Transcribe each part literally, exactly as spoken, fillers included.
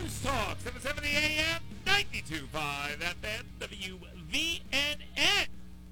News Talk, seven seventy A M, ninety-two point five F M, W V N N.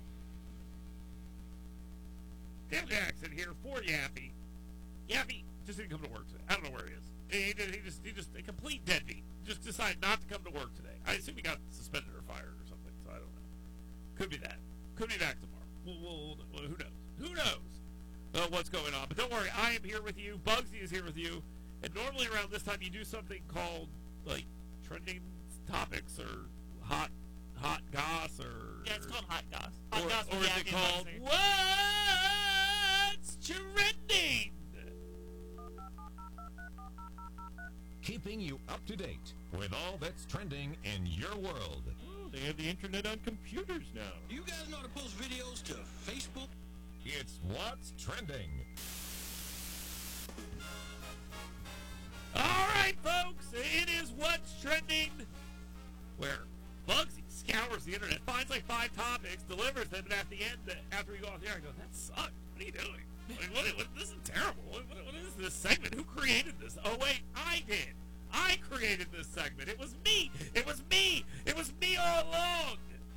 Dale Jackson here for Yappy. Yappy just didn't come to work today. I don't know where he is. He, he, he just, he just, a complete deadbeat. Just decided not to come to work today. I assume he got suspended or fired or something, so I don't know. Could be that. Could be back tomorrow. We'll, we'll, we'll, who knows? Who knows uh, what's going on? But don't worry, I am here with you. Bugsy is here with you. And normally around this time you do something called, like, trending topics or hot hot goss or... Yeah, it's called hot goss. Hot or, goss or is it called What's Trending? Keeping you up to date with all that's trending in your world. Oh, they have the internet on computers now. You guys know how to post videos to Facebook? It's What's Trending. All right, folks, it is What's Trending, where Bugsy scours the internet, finds like five topics, delivers them, and at the end, after we go off the air, I go, that sucked. What are you doing? Like, what, what, this is terrible. What, what, what is this segment? Who created this? Oh, wait, I did. I created this segment. It was me. It was me. It was me all along.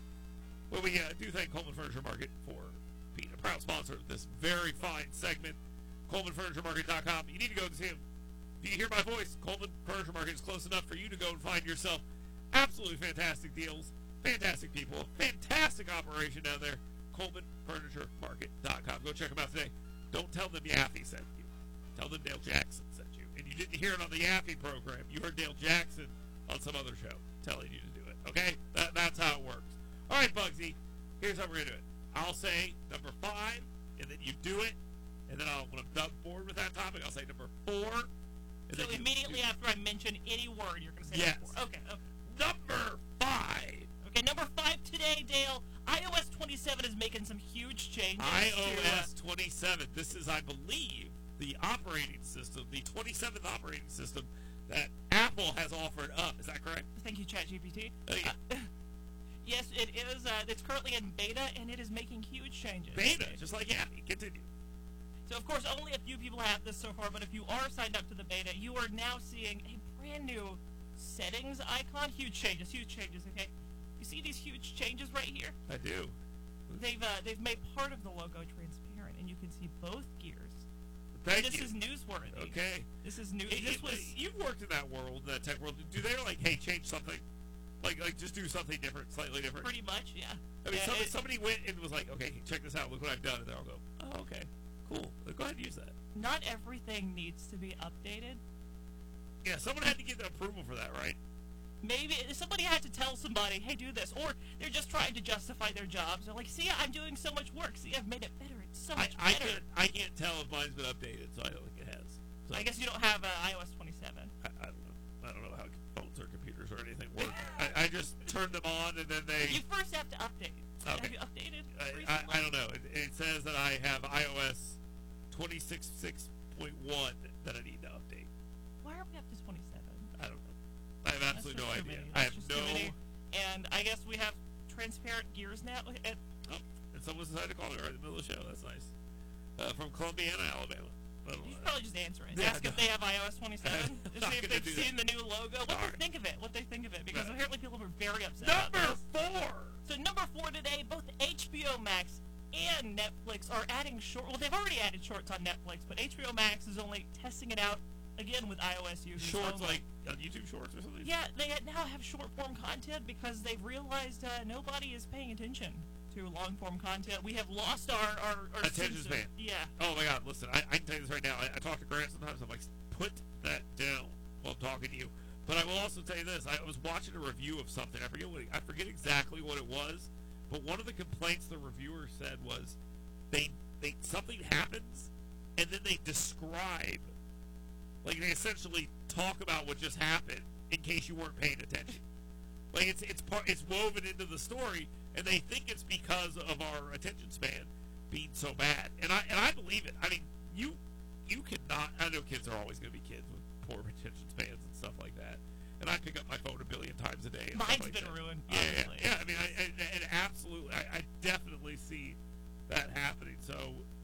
Well, we uh, do thank Coleman Furniture Market for being a proud sponsor of this very fine segment. Coleman Furniture Market dot com. You need to go to see him. Do you hear my voice? Coleman Furniture Market is close enough for you to go and find yourself absolutely fantastic deals, fantastic people, fantastic operation down there. Coleman Furniture Market dot com. Go check them out today. Don't tell them Yaffee sent you. Tell them Dale Jackson sent you. And you didn't hear it on the Yaffee program. You heard Dale Jackson on some other show telling you to do it. Okay? That, that's how it works. All right, Bugsy. Here's how we're going to do it. I'll say number five, and then you do it. And then I'll, when I'm done forward with that topic, I'll say number four. And So then you immediately do- after I mention any word, you're going to say Yes. number four. Okay, okay. Number five. Okay, number five today, Dale. iOS twenty-seven is making some huge changes. iOS twenty-seven. This is, I believe, the operating system, the twenty-seventh operating system that Apple has offered up. Is that correct? To, thank you, ChatGPT. Oh, yeah. Uh, yes, it is. Uh, it's currently in beta, and it is making huge changes. Beta, just like Yappy. Continue. So, of course, only a few people have this so far, but if you are signed up to the beta, you are now seeing a brand new settings icon. Huge changes, huge changes, okay? You see these huge changes right here? I do. They've uh, they've made part of the logo transparent, and you can see both gears. Thank this you. is newsworthy. Okay. This is new. It- this it- was you've worked in that world, that tech world. Do they like, hey, change something? Like, like just do something different, slightly different? pretty much, yeah. I mean, Yeah, somebody, it- somebody went and was like, okay, check this out. Look what I've done. And then I'll go, oh, okay, cool. Go ahead and use that. Not everything needs to be updated. Yeah, someone had to get the approval for that, right? Maybe somebody had to tell somebody, hey, do this. Or they're just trying to justify their jobs. They're like, see, I'm doing so much work. See, I've made it better. It's so I, much I better. can't I can't tell if mine's been updated, so I don't think it has. So, I guess you don't have uh, iOS twenty-seven. I, I don't know. I don't know how phones or computers or anything work. I, I just turned them on and then they. You first have to update. Okay. Have you updated I, recently? I, I don't know. It, it says that I have iOS twenty-six point six point one that I need to update. Why are we up to twenty-seven? I don't know. I have That's absolutely just no too idea. many. I That's have just no. too many. And I guess we have transparent gears now. And Oh, and someone decided to call me right in the middle of the show. That's nice. Uh, from Columbiana, Alabama. I don't you know. should probably just answer it. Yeah, Ask no. if they have iOS twenty-seven. I'm To not see if gonna they've do that. seen the new logo. What Sorry. they think of it. What they think of it. Because No. apparently people were very upset Number about this. four. So number four today, both H B O Max and Netflix are adding short. Well, they've already added shorts on Netflix, but H B O Max is only testing it out again with iOS users. Shorts only. like on YouTube Shorts or something. Yeah, they now have short form content because they've realized uh, nobody is paying attention to long form content. We have lost our our, our Attention sense of- span. Yeah. Oh my God! Listen, I, I can tell you this right now. I, I talk to Grant sometimes. I'm like, put that down while I'm talking to you. But I will also tell you this: I was watching a review of something. I forget what it, I forget exactly what it was. But one of the complaints the reviewer said was, they they something happens, and then they describe, like they essentially talk about what just happened in case you weren't paying attention. Like it's it's part it's woven into the story, and they think it's because of our attention span being so bad. And I and I believe it. I mean, you you cannot. I know kids are always going to be kids with poor attention spans and stuff like that. And I pick up my phone a billion times a day. And Mine's stuff like been that. ruined. Yeah, yeah, honestly. yeah. I mean, I, I, and absolutely, I, I definitely see that happening. So, what is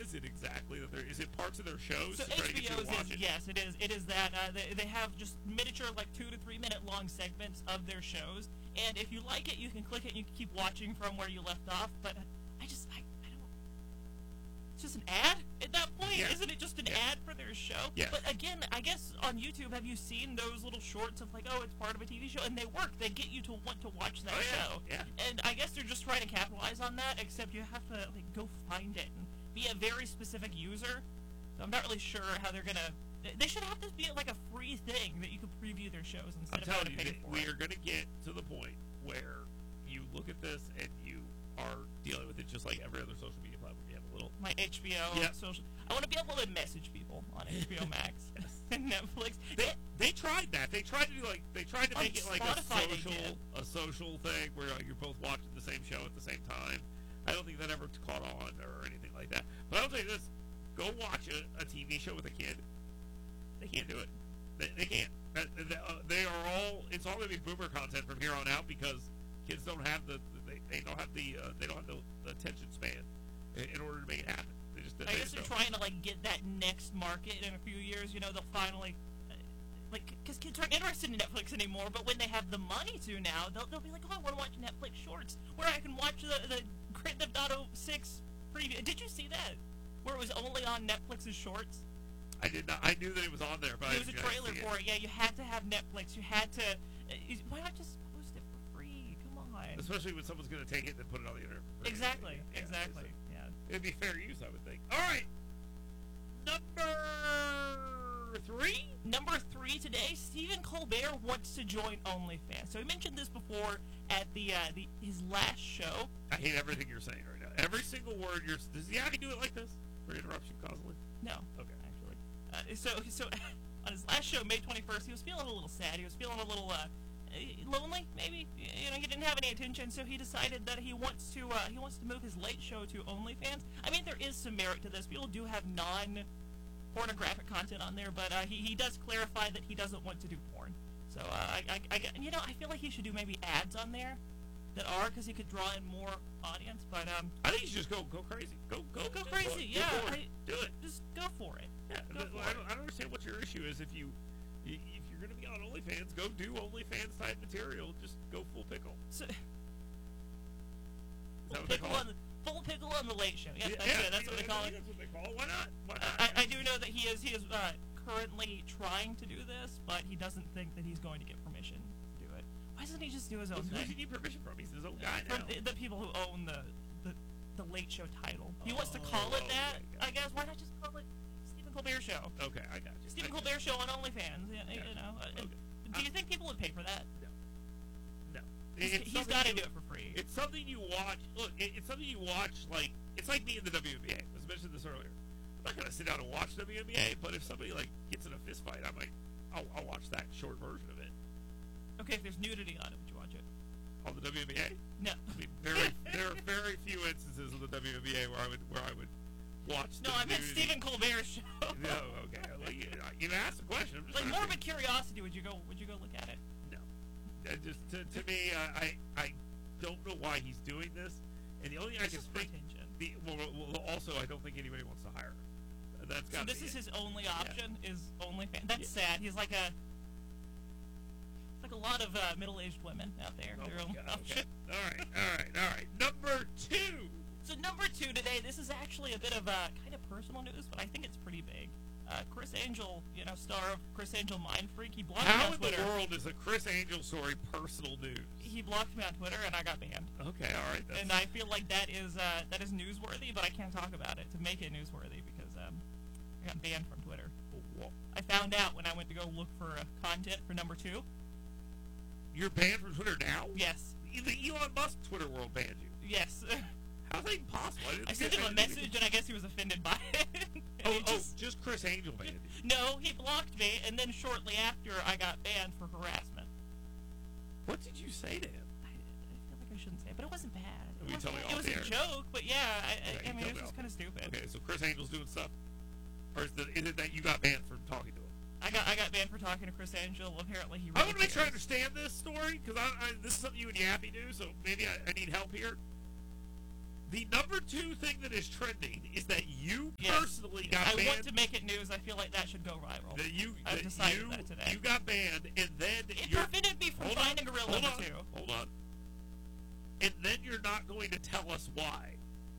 is it exactly that there is it parts of their shows So to try to get you to H B O's watch is it? yes, it is. It is that uh, they, they have just miniature, like two to three minute long segments of their shows, and if you like it, you can click it and you can keep watching from where you left off. But I just I, I don't. It's just an ad at that point, Yeah. isn't it? Just an Yeah. ad for their show. Yeah. But again, I guess on YouTube, have you seen those little shorts of like, oh, it's part of a T V show, and they work. They get you to want to watch that Oh, yeah. show. Yeah. And I guess they're just trying to capitalize on that, except you have to like go find it and be a very specific user. So I'm not really sure how they're gonna. They should have this be like a free thing that you could preview their shows I'm instead of telling having you, to pay that for we it. are going to get to the point where you look at this and you are dealing with it just like every other social media platform. You have a little. My H B O Yeah. social. I want to be able to message people on H B O Max and Netflix. They, they tried that. They tried to do like they tried to On make it like Spotify a they social did. a social thing where like, you're both watching the same show at the same time. I don't think that ever caught on or anything like that. But I'll tell you this: go watch a, a T V show with a kid. They can't do it. They, they can't. That, that, uh, they are all. It's all going to be boomer content from here on out because kids don't have the. They, they don't have the. Uh, they don't have the, the attention span in, in order to make it happen. They just. They I guess just they're don't. trying to like get that next market in a few years. You know, they'll finally. Uh, like, because kids aren't interested in Netflix anymore, but when they have the money to now, they'll, they'll be like, oh, I want to watch Netflix shorts, where I can watch the, the Grand Theft Auto six preview. Did you see that? Where it was only on Netflix's shorts? I did not. I knew that it was on there, but There I was a didn't trailer see for it. Yeah, you had to have Netflix. You had to. Uh, is- why not just post it for free? Come on. Especially when someone's going to take it and put it on the internet. for free. Exactly. Yeah, exactly. it's- Yeah. It'd be fair use, I would think. All right, number three. Number three today, Stephen Colbert wants to join OnlyFans. So he mentioned this before at the uh, the his last show. I hate everything you're saying right now. Every single word you're. Does he have to do it like this? For interruption, constantly. No, Okay. actually. Uh, so so on his last show, May twenty-first, he was feeling a little sad. He was feeling a little uh, lonely, maybe. You know, he didn't have any attention, so he decided that he wants to uh, he wants to move his late show to OnlyFans. I mean, there is some merit to this. People do have non pornographic content on there, but uh, he he does clarify that he doesn't want to do porn. So uh, I, I, I you know I feel like he should do maybe ads on there that are, because he could draw in more audience. But um, I think you should just go go crazy. Go go Go just crazy, go, yeah, Go for it. I- do it. just go for it. Yeah. Go th- for I, it. don't, I don't understand what your issue is. If you i- if you're going to be on OnlyFans, go do OnlyFans type material. Just go full pickle. So, Is that full what they pickle call on it? the full pickle on the late show. Yes, Yeah, that's yeah, it. That's what they yeah, call I it. think That's what they call it. Why not? Why not? I, I do know that he is he is uh, currently trying to do this, but he doesn't think that he's going to get permission to do it. Why doesn't he just do his own Who does he thing? need permission from? He's his own guy From now. the, the people who own the, the the late show title. He wants to call Oh, it that. okay, I guess. Why not just call it Stephen Colbert Show? Okay, I got you. Stephen I got Colbert Show on OnlyFans. You, you Yeah. know. Uh, Okay. Do you think people would pay for that? you. No. He's, It's he's something got to you- do it for free. It's something you watch. Look, it, it's something you watch. Like it's like me in the W N B A. I mentioned this earlier. I'm not gonna sit down and watch W N B A, but if somebody like gets in a fist fight, I might. I'll, I'll watch that short version of it Okay, if there's nudity on it, would you watch it? on the W N B A. No. I mean, very there are very few instances of the W N B A where I would where I would watch. No, the I meant nudity. Stephen Colbert Show. No, okay. Well, you, you asked the question. I'm just Like trying to morbid curiosity, would you go? Would you go look at it? No. Uh, just to, to me, uh, I I don't know why he's doing this, and the only thing I This can is for think. attention. The, well, well, well, also, I don't think anybody wants to hire him. Uh, That's So got. this is his only option. Is OnlyFans. That's Yeah. sad. He's like a like a lot of uh, middle-aged women out there. Oh Their my only God, option. okay. All right, all right, all right. Number two. So number two today. This is actually a bit of a kind of personal news, but I think it's pretty big. Uh, Chris Angel, you know, star of Chris Angel Mind Freak, he blocked me How on in Twitter. the world is a Chris Angel story personal news? He blocked me on Twitter, and I got banned. Okay, all right. That's, And I feel like that is uh, that is newsworthy, but I can't talk about it to make it newsworthy because um, I got banned from Twitter. Whoa. I found out when I went to go look for uh, content for number two. You're banned from Twitter now? Yes, The Elon Musk Twitter world banned you. yes. How's that even possible? didn't I think sent they him a banned you. message, and I guess he was offended by it. And Oh, he oh, just- just Chris Angel banned you. No, he blocked me, and then shortly after, I got banned for harassment. What did you say to him? I, I feel like I shouldn't say it, but it wasn't bad. It, Will you wasn't, tell me it off was the a air? joke, but yeah, I, Okay, I, I you mean, tell it me was just off. kind of stupid. Okay, so Chris Angel's doing stuff, or is, the, is it that you got banned from talking to him? I got I got banned for talking to Chris Angel. Apparently, he. I Really want to make sure I cares. understand this story because I, I, this is something you and Yappy do, so maybe I, I need help here. The number two thing that is trending is that you Yes. personally got I banned. want to make it news. I feel like that should go viral. That you, I've that decided you, that today. you got banned, and then It you're, prevented me from hold on, finding a real hold number on, two. Hold on. And then you're not going to tell us why.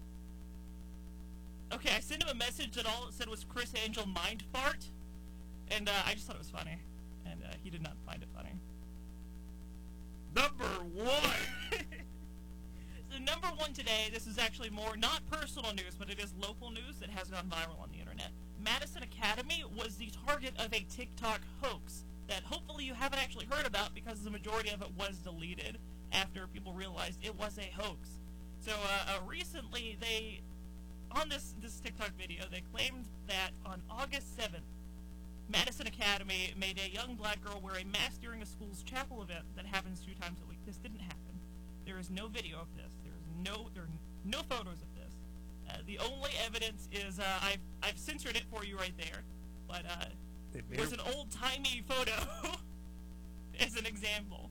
Okay, I sent him a message that all it said was Chris Angel mind fart, and uh, I just thought it was funny, and uh, he did not find it funny. Number one. So number one today, this is actually more not personal news, but it is local news that has gone viral on the internet. Madison Academy was the target of a TikTok hoax that hopefully you haven't actually heard about because the majority of it was deleted after people realized it was a hoax. So uh, uh, recently, they on this this TikTok video, they claimed that on August seventh, Madison Academy made a young black girl wear a mask during a school's chapel event that happens two times a week. This didn't happen. There is no video of this. There is no there are no photos of this. Uh, the only evidence is uh, I've I've censored it for you right there, but uh, They made it was a- an old timey photo as an example.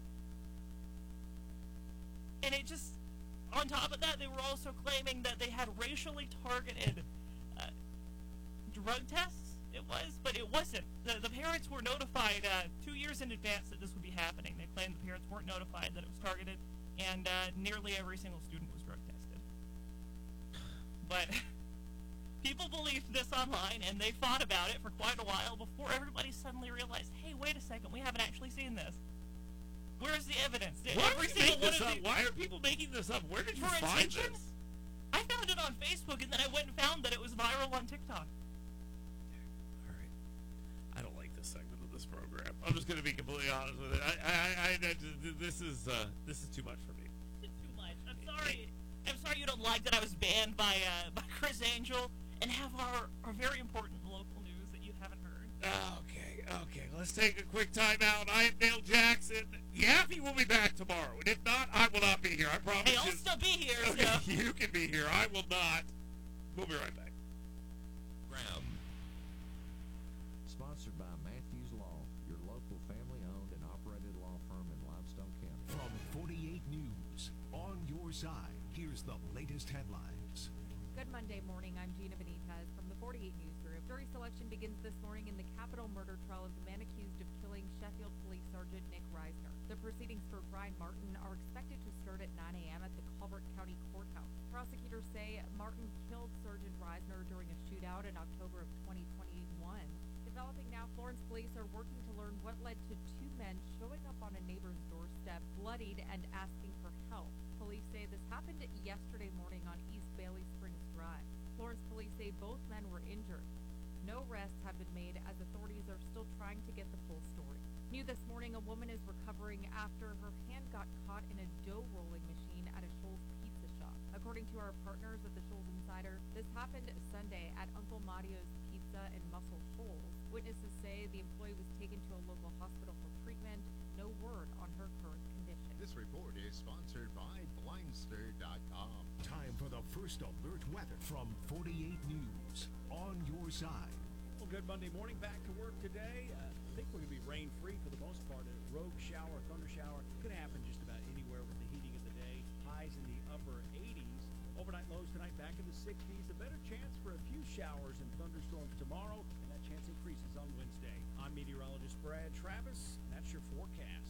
And it just, on top of that, they were also claiming that they had racially targeted uh, drug tests. It was, but it wasn't. The, the parents were notified uh, two years in advance that this would be happening. They claimed the parents weren't notified that it was targeted, and uh, nearly every single student was drug tested. But people believed this online, and they fought about it for quite a while before everybody suddenly realized, hey, wait a second, we haven't actually seen this. Where's the evidence? Why Every are, you single making one this of up? the- Why are people making this up? Where did you For find attention? this? I found it on Facebook, and then I went and found that it was viral on TikTok. All right. I don't like this segment of this program. I'm just going to be completely honest with it. I, I, I, I this is, uh, this is too much for me. It's too much. I'm sorry. I'm sorry you don't like that I was banned by uh, by Chris Angel and have our, our very important local news that you haven't heard. Okay, okay. Let's take a quick time out. I am Dale Jackson. Yaffee will be back tomorrow, and if not, I will not be here. I promise Hey, I'll you. still be here. Okay, So. you can be here. I will not. We'll be right back. Graham. Sponsored by Matthews Law, your local family-owned and operated law firm in Limestone County. From forty-eight News, on your side, here's the latest headlines. Good Monday morning. I'm Gina Benitez from the forty-eight News Group. Jury selection begins this morning in the capital murder trial of the man accused of killing Sheffield Police Sergeant Nick Reisner. The proceedings for Brian Martin are expected to start at nine a.m. at the Colbert County Courthouse. Prosecutors say Martin killed Sergeant Reisner during a shootout in October of twenty twenty-one. Developing now, Florence police are working to learn what led to two men showing up on a neighbor's doorstep, bloodied and asking for help. Police say this happened yesterday morning on East Bailey Springs Drive. Florence police say both men were injured. No arrests have been made as authorities are still trying to get the full story. New this morning, a woman is recovering after her hand got caught in a dough rolling machine at a Shoals pizza shop. According to our partners at the Shoals Insider, this happened Sunday at Uncle Mario's Pizza in Muscle Shoals. Witnesses say the employee was taken to a local hospital for treatment. No word on her current condition. This report is sponsored by Blindster dot com. Time for the first alert weather from forty-eight News, on your side. Well, good Monday morning. Back to work today. Uh, I think we're going to be rain-free for the most part. A rogue shower, thunder shower could happen just about anywhere with the heating of the day. Highs in the upper eighties. Overnight lows tonight back in the sixties. A better chance for a few showers and thunderstorms tomorrow, and that chance increases on Wednesday. I'm meteorologist Brad Travis, and that's your forecast.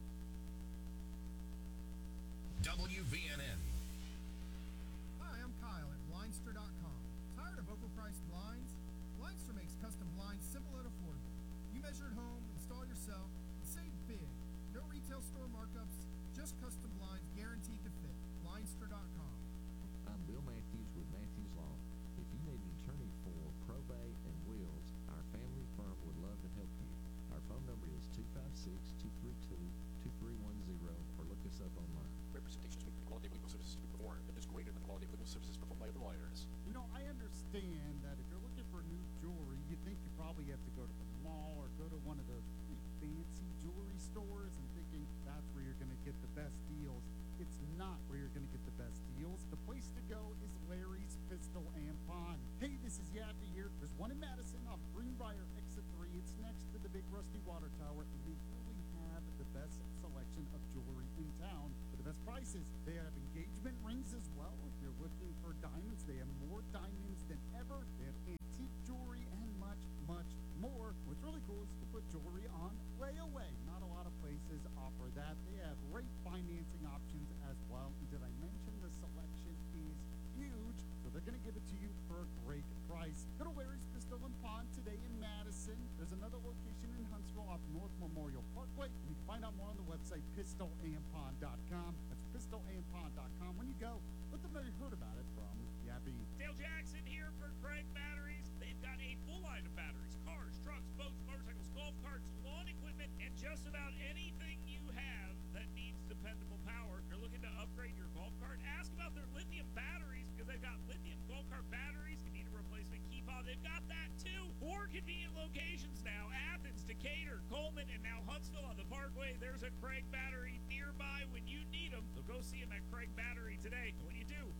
W V N N. Hi, I'm Kyle at Blindster dot com. Tired of overpriced blinds? Blindster makes custom blinds simple and affordable. You measure at home, install yourself, and save big. No retail store markups, just custom blinds guaranteed to fit. Blindster dot com. I'm Bill Matthews with Matthews Law. If you need an attorney for probate and wills, our family firm would love to help you. Our phone number is two five six, two three two, two three one zero or look us up online. Representation speaking the quality of legal services to be performed is greater than the quality of legal services performed by other lawyers. You know, I understand that if you're looking for new jewelry, you think you probably have to go to the mall or go to one of those really fancy jewelry stores and thinking that's where you're going to get the best deals. It's not where you're going to get the best deals. The place to go is Larry's Pistol and Pawn. Hey, this is Yappy here. There's one in Madison off Greenbrier Exit three. It's next to the big rusty water tower, and they really have the best selection of jewelry in town. For the best prices. They have engagement rings as well. If you're looking for diamonds, they have more diamonds than ever. They have antique jewelry and much, much more. What's really cool is you can put jewelry on layaway. Not a lot of places offer that. They have great financing options as well. And did I mention the selection is huge? So they're going to give it to you for a great price. Go to Larry's Pistol and Pawn today in Madison. There's another location in Huntsville off North Memorial Parkway. And you can find out more on the website pistol and pawn dot com. That's pistol and pawn dot com. When you go, let them know you heard about it from Yappy. Dale Jackson here for Craig Batteries. They've got a full line of batteries, cars, trucks, boats, motorcycles, golf carts, lawn equipment, and just about anything you have that needs dependable power. If you're looking to upgrade your golf cart, ask about their lithium batteries because they've got lithium golf cart batteries. If you need a replacement key fob, they've got that too. Four convenient locations now: Athens, Decatur, Coleman, and now Huntsville on the Parkway. There's a Craig Battery nearby when you need them. So go see them at Craig Battery today. And when you do,